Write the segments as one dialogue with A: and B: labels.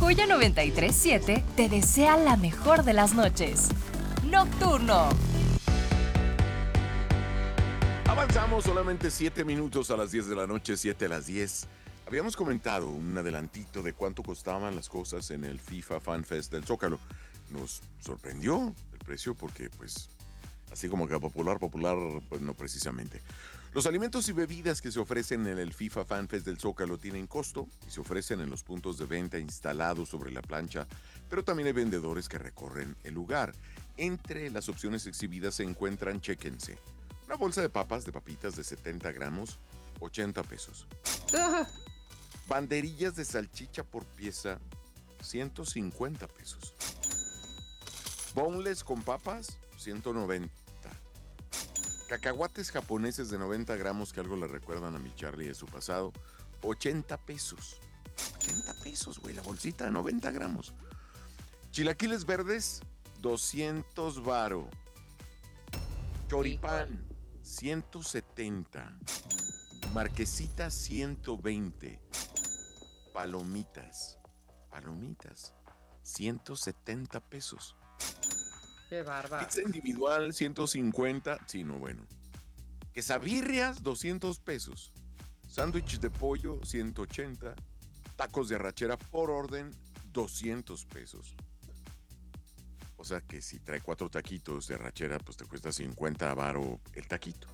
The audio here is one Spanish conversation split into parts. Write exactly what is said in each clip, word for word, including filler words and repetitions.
A: Joya noventa y tres siete te desea la mejor de las noches. Nocturno.
B: Avanzamos solamente siete minutos a las diez de la noche, siete a las diez. Habíamos comentado un adelantito de cuánto costaban las cosas en el FIFA Fan Fest del Zócalo. Nos sorprendió el precio porque, pues, así como que popular, popular, pues no precisamente. Los alimentos y bebidas que se ofrecen en el FIFA Fan Fest del Zócalo tienen costo y se ofrecen en los puntos de venta instalados sobre la plancha, pero también hay vendedores que recorren el lugar. Entre las opciones exhibidas se encuentran, chéquense, una bolsa de papas de papitas de setenta gramos, ochenta pesos. Banderillas de salchicha por pieza, ciento cincuenta pesos. Boneless con papas, ciento noventa. Cacahuates japoneses de noventa gramos que algo le recuerdan a mi Charlie de su pasado, ochenta pesos. ochenta pesos, güey, la bolsita de noventa gramos. Chilaquiles verdes, doscientos varo. Choripán, ciento setenta. Marquesita, ciento veinte. Palomitas, palomitas, ciento setenta pesos.
C: Qué bárbaro.
B: Pizza individual, ciento cincuenta. Sí, no, bueno. Quesabirrias, doscientos pesos. Sándwich de pollo, ciento ochenta. Tacos de arrachera por orden, doscientos pesos. O sea que si trae cuatro taquitos de arrachera, pues te cuesta cincuenta varo el taquito.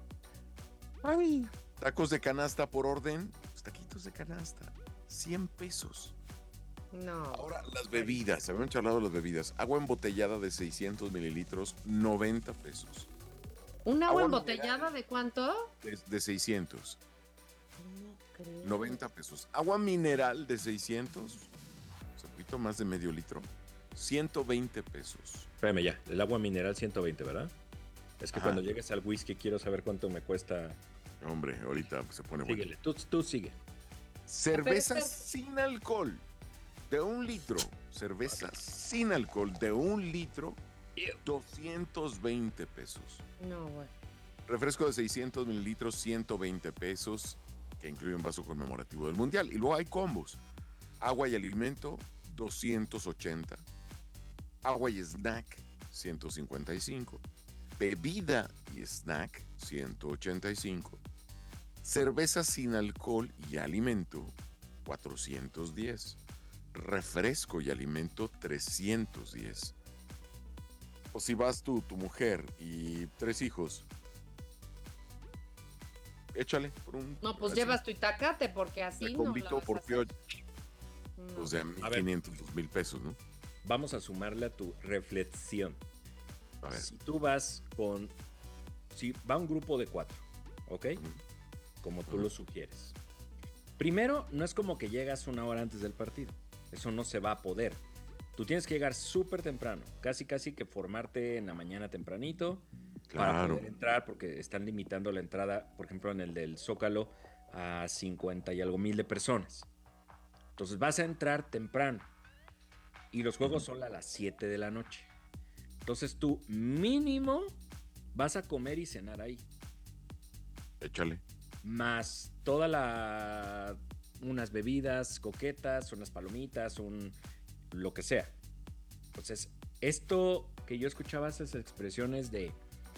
B: Ay. Tacos de canasta por orden, pues taquitos de canasta, cien pesos.
C: No.
B: Ahora, las bebidas, habíamos charlado de las bebidas. Agua embotellada de seiscientos mililitros, noventa pesos.
C: ¿Un agua,
B: Agua
C: embotellada
B: mineral.
C: de cuánto?
B: De, de seiscientos,
C: No creo.
B: noventa pesos. Agua mineral de seiscientos, un poquito más de medio litro, ciento veinte pesos.
D: Espérame ya, el agua mineral ciento veinte, ¿verdad? Es que
B: Ajá.
D: cuando llegues al whisky quiero saber cuánto me cuesta.
B: Hombre, ahorita se pone bueno.
D: Síguele, tú, tú sigue.
B: Cerveza
C: Pero-
B: sin alcohol de un litro. Cerveza sin alcohol de un litro, doscientos veinte pesos.
C: No, güey.
B: Refresco de seiscientos mililitros, ciento veinte pesos, que incluye un vaso conmemorativo del Mundial. Y luego hay combos. Agua y alimento, doscientos ochenta. Agua y snack, ciento cincuenta y cinco. Bebida y snack, ciento ochenta y cinco. Cerveza sin alcohol y alimento, cuatrocientos diez. Refresco y alimento, trescientos diez. O si vas tú, tu mujer y tres hijos, échale por un...
C: No, pues
B: así,
C: llevas tu itacate porque así
B: de
C: no la
B: combito
C: vas a
B: por
C: hacer.
B: fio,
C: No.
B: pues de mil quinientos, dos mil pesos, ¿no?
D: Vamos a sumarle a tu reflexión.
B: A ver.
D: Si tú vas con... Si va un grupo de cuatro, ¿ok?
B: Ujú.
D: Como tú
B: Ujú.
D: lo sugieres. Primero, no es como que llegas una hora antes del partido. Eso no se va a poder. Tú tienes que llegar súper temprano. Casi, casi que formarte en la mañana tempranito. Para
B: Claro.
D: poder entrar, porque están limitando la entrada, por ejemplo, en el del Zócalo, a cincuenta y algo mil de personas. Entonces vas a entrar temprano. Y los juegos son a las siete de la noche. Entonces tú mínimo vas a comer y cenar ahí.
B: Échale.
D: Más toda la... unas bebidas coquetas, unas palomitas, un... lo que sea. Entonces, esto que yo escuchaba, esas expresiones de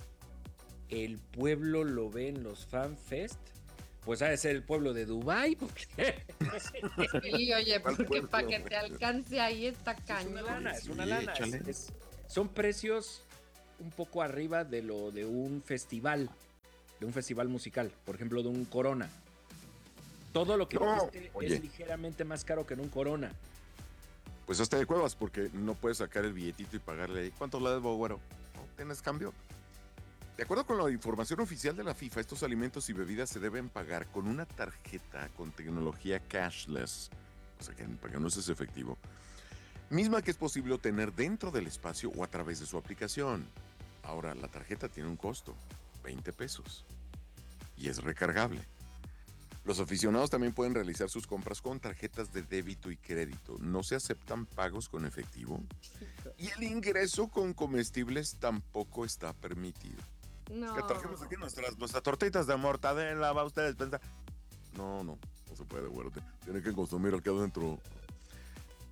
D: el pueblo lo ve en los fan fest, pues ha de ser el pueblo de Dubái, porque
C: Sí, oye,
B: ¿Cuál
C: porque
B: pueblo,
C: para que
B: güey?
C: te alcance ahí está
D: es una
C: cañón.
D: lana, es una
B: Sí,
D: lana. Es-
B: échale.
D: es- son precios un poco arriba de lo de un festival, de un festival musical, por ejemplo, de un Corona. Todo lo que
B: No,
D: dijiste
B: oye.
D: es ligeramente más caro que en un Corona.
B: Pues hasta de cuevas, porque no puedes sacar el billetito y pagarle ahí. ¿Cuánto le debo, güero? ¿No tienes cambio? De acuerdo con la información oficial de la FIFA, estos alimentos y bebidas se deben pagar con una tarjeta con tecnología cashless, o sea, que para que no uses efectivo, misma que es posible obtener dentro del espacio o a través de su aplicación. Ahora, la tarjeta tiene un costo, veinte pesos, y es recargable. Los aficionados también pueden realizar sus compras con tarjetas de débito y crédito. No se aceptan pagos con efectivo. Y el ingreso con comestibles tampoco está permitido.
C: No.
B: Que trajimos aquí nuestras, nuestras tortitas de mortadela, va usted a despensa. No, no, no se puede, güero. Tiene que consumir aquí adentro.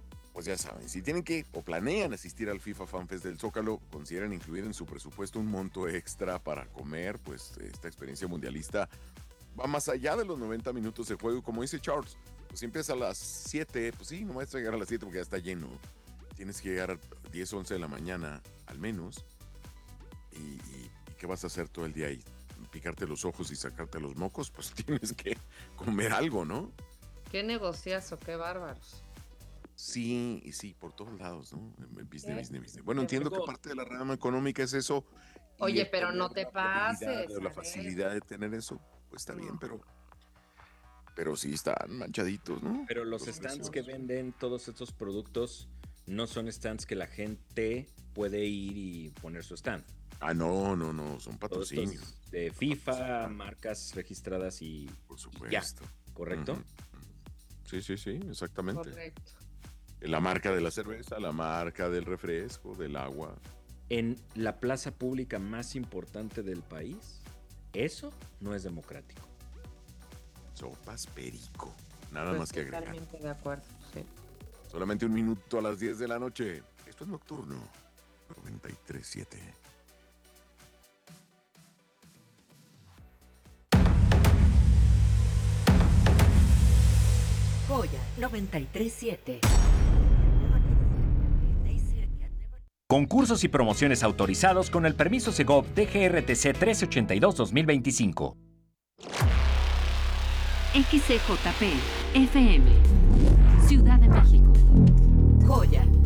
B: pues ya saben, si tienen que o planean asistir al FIFA Fan Fest del Zócalo, consideran incluir en su presupuesto un monto extra para comer, pues esta experiencia mundialista va más allá de los noventa minutos de juego. Como dice Charles, pues si empieza a las siete, pues sí, no vas a llegar a las siete porque ya está lleno. Tienes que llegar a diez, once de la mañana al menos. ¿Y, y, y qué vas a hacer todo el día ahí? ¿Picarte los ojos y sacarte los mocos? Pues tienes que comer algo, ¿no?
C: Qué negociazo, qué bárbaros.
B: Sí, sí, por todos lados, ¿no? Business,
C: ¿Qué?
B: business, business. Bueno,
C: Qué
B: entiendo que
D: rico.
B: parte de la rama económica es eso. y
C: Oye,
B: el
C: pero
B: tener
C: no te
B: la probabilidad
C: pases,
B: o
C: a
B: la
C: ver.
B: facilidad de tener eso, pues está bien,
C: No.
B: pero pero sí están manchaditos, ¿no?
D: Pero los
B: Los
D: stands
B: precios.
D: que venden todos estos productos no son stands que la gente puede ir y poner su stand.
B: Ah, no, no, no, son
D: Todos
B: patrocinios,
D: estos de FIFA, marcas registradas y
B: por
D: ya,
B: supuesto.
D: ¿correcto?
B: Ujú. Sí, sí, sí, exactamente.
C: Correcto.
B: La marca de la cerveza, la marca del refresco, del agua.
D: En la plaza pública más importante del país, eso no es democrático.
B: Sopas perico. Nada
C: Pues
B: más que agregar.
C: totalmente de acuerdo, sí.
B: Solamente un minuto a las diez de la noche. Esto es Nocturno. noventa y tres siete.
A: Joya noventa y tres siete.
E: Concursos y promociones autorizados con el permiso Segov D G R T C trece ochenta y dos dos mil veinticinco.
F: X C J P F M Ciudad de México.
A: Joya